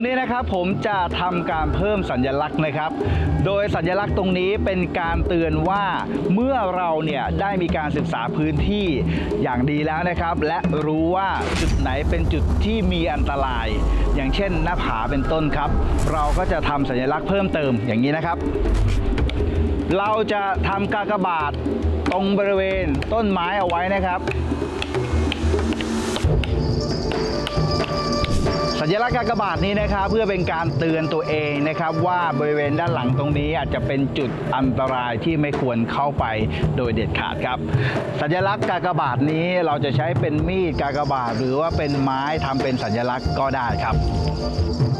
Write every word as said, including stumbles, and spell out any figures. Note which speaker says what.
Speaker 1: นี่นะครับผมจะทำการเพิ่มสัญลักษณ์นะครับ โดยสัญลักษณ์ตรงนี้เป็นการเตือนว่าเมื่อเราเนี่ยได้มีการศึกษาพื้นที่อย่างดีแล้วนะครับและรู้ว่าจุดไหนเป็นจุดที่มีอันตราย อย่างเช่นหน้าผาเป็นต้นครับเราก็จะทำสัญลักษณ์เพิ่มเติมอย่างนี้นะครับเราจะทำกากบาทตรงบริเวณต้นไม้เอาไว้นะครับสัญลักษณ์กากบาทนี้นะครับเพื่อเป็นการเตือนตัวเองนะครับว่าบริเวณด้านหลังตรงนี้อาจจะเป็นจุดอันตรายที่ไม่ควรเข้าไปโดยเด็ดขาดครับสัญลักษณ์กากบาทนี้เราจะใช้เป็นมีดกากบาทหรือว่าเป็นไม้ทำเป็นสัญลักษณ์ก็ได้ครับ